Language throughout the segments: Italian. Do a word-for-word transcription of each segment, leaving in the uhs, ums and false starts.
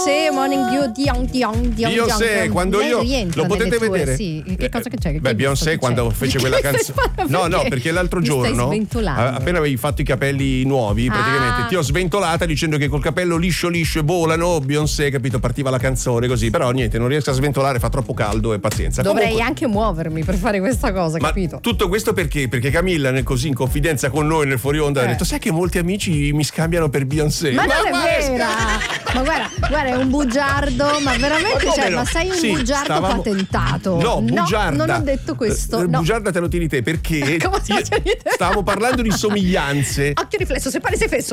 Beyoncé, Morning Dew, Dion, Dion, Dion, Beyoncé, quando io lo potete vedere. Sì, che cosa che c'è? Che Beh, Beyoncé che quando c'è? fece quella canzone. No, no, perché l'altro Mi stai giorno, sventolando. appena avevi fatto i capelli nuovi, praticamente Ah. ti ho sventolata dicendo che col capello liscio liscio e volano, Beyoncé, capito, partiva la canzone così, però niente, non riesco a sventolare, fa troppo caldo e pazienza. Dovrei Comunque, anche muovermi per fare questa cosa, ma capito? tutto questo perché? Perché Camilla nel, così in confidenza con noi nel fuori onda Eh. ha detto: sai che molti amici mi scambiano per Beyoncé. Ma, non è guarda, vera! Ma guarda, guarda, è un bugiardo, ma veramente, Ma come cioè, no? ma sei un Sì, bugiardo stavamo- patentato. No, bugiarda. non ho detto questo. Eh, No. Bugiarda te lo tieni te perché Come te lo io- tieni te? stavamo parlando di somiglianze. Occhio riflesso, se pare sei fesso.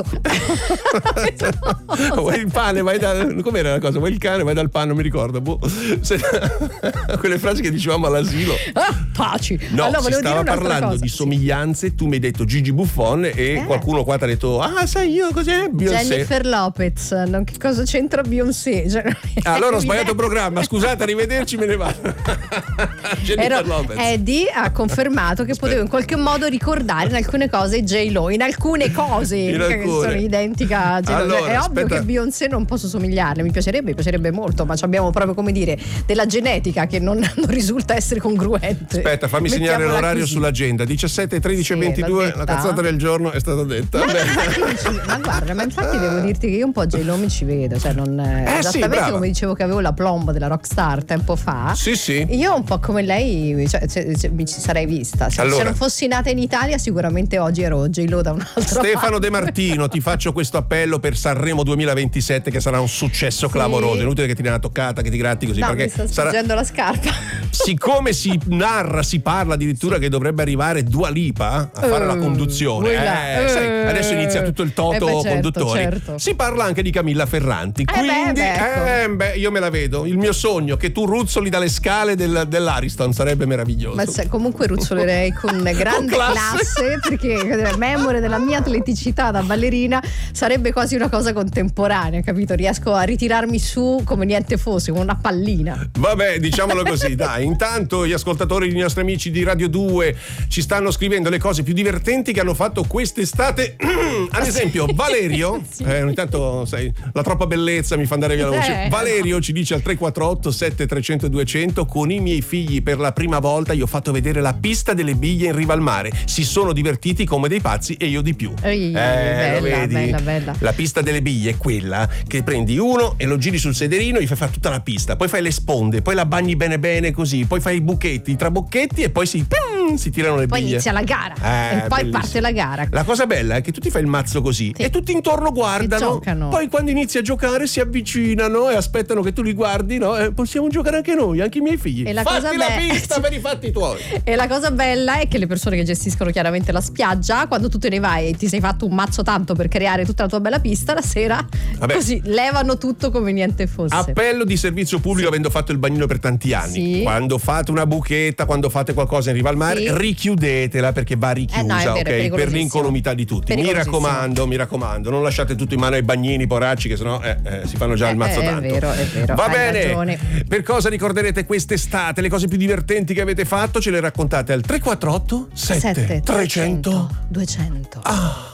Vuoi il pane, vai da. Com'era la cosa? Vuoi il cane, vai dal pane, non mi ricordo. Boh. Se- Quelle frasi che dicevamo all'asilo. Ah, taci. No, allora, si volevo stava dire un'altra parlando cosa. di somiglianze. Tu mi hai detto Gigi Buffon e Eh. qualcuno qua ti ha detto: ah, sai io cos'è? Beyoncé. Jennifer Lopez, non, che cosa c'entra Beyoncé? Cioè, Ah, allora ho sbagliato evidente. programma, scusate, arrivederci, me ne vado. Jennifer Ero- Lopez. Eddie ha confermato che potevo in qualche modo ricordare in alcune cose J-Lo, in alcune cose In che alcune. sono identica a J-Lo. Allora, Cioè, è ovvio aspetta. che Beyoncé non posso somigliarle, mi piacerebbe, mi piacerebbe molto, ma abbiamo proprio, come dire, della genetica che non, non risulta essere congruente. Aspetta, fammi segnare Mettiamola l'orario così. sull'agenda. diciassette, tredici e Sì, ventidue. l'ho La detta. cazzata del giorno è stata detta. Ma, Beh. infatti, ma guarda, ma infatti devo dirti che io un po' J-Lo mi ci vedo, cioè non Eh, sì, esattamente brava. come dicevo che avevo la plomb della rockstar tempo fa. Sì, sì. Io un po' come lei, cioè, cioè, cioè, mi ci sarei vista. Se, Allora. se non fossi nata in Italia, sicuramente oggi ero J-Lo da un'altra Stefano parte. De Martino, ti faccio questo appello per Sanremo duemilaventisette che sarà un successo clamoroso. È inutile che ti dai una toccata, che ti gratti così, No, perché mi sta sarà. struggendo la scarpa. Siccome si narra, si parla addirittura che dovrebbe arrivare Dua Lipa a fare Eh, la conduzione, quella, eh, sai, eh. adesso inizia tutto il toto Eh beh, certo, conduttori. certo. Si parla anche di Camilla Ferranti. beh, Quindi, beh, ecco. eh, beh, io me la vedo. Il mio sogno che tu ruzzoli dalle scale del, dell'Ariston sarebbe meraviglioso. Ma se- comunque ruzzolerei con grande classe. classe, perché memore della mia atleticità da ballerina sarebbe quasi una cosa contemporanea, capito? Riesco a ritirarmi su come niente fosse, come una pallina. Vabbè, diciamolo così, dai. Intanto gli ascoltatori, i nostri amici di Radio due ci stanno scrivendo le cose più divertenti che hanno fatto quest'estate. Ad esempio, Valerio, Sì. eh, ogni tanto sai, la troppa bellezza mi fa andare via la voce. Eh. Valerio ci dice al tre quattro otto sette tre zero zero due zero zero: con i miei figli per la prima volta gli ho fatto vedere la pista delle biglie in riva al mare. Si sono divertiti come dei pazzi e io di più. Ehi, Eh, bella, lo vedi? bella, bella. La pista delle biglie è quella che prendi uno e lo giri sul sederino, gli fai fare tutta la pista, poi fai le sponde, poi la bagni bene bene così, poi fai i buchetti, i trabocchetti e poi si, pim, si tirano le Poi biglie. inizia la gara Eh, e poi bellissimo. parte la gara. La cosa bella è che tu ti fai il mazzo così Sì. e tutti intorno guardano, giocano. poi quando inizi a giocare si avvicinano e aspettano che tu li guardi, no? Eh, possiamo giocare anche noi, anche i miei figli. E la Fatti cosa la be- pista per i fatti tuoi. E la cosa bella è che le persone che gestiscono chiaramente la spiaggia, quando tu te ne vai e ti sei fatto un mazzo tanto per creare tutta la tua bella pista, la sera Vabbè. così levano tutto come niente fosse. Appello di servizio pubblico, avendo fatto il bagnino per tanti anni. Sì. Quando fate una buchetta, quando fate qualcosa in riva al mare, Sì. richiudetela perché va richiusa, Eh no, è vero, è ok? Per pericolosissimo. l'incolumità di tutti. Mi Pericolosissimo. raccomando, mi raccomando, non lasciate tutto in mano ai bagnini, poracci, che sennò eh, eh, si fanno già il Eh, mazzo è tanto. vero, è vero, Va hai bene. ragione. Per cosa ricorderete quest'estate? Le cose più divertenti che avete fatto? Ce le raccontate al tre quattro otto sette tre zero zero duecento Ah.